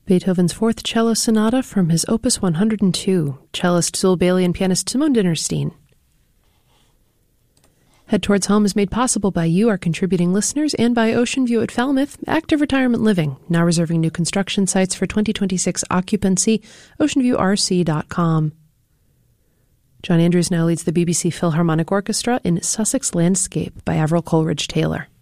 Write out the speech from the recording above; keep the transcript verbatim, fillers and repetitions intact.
Beethoven's Fourth Cello Sonata from his Opus one hundred two, cellist Zul Bailey and pianist Simone Dinnerstein. Head Towards Home is made possible by you, our contributing listeners, and by Ocean View at Falmouth, active retirement living, now reserving new construction sites for twenty twenty-six occupancy, ocean view r c dot com. John Andrews now leads the B B C Philharmonic Orchestra in Sussex Landscape by Avril Coleridge Taylor.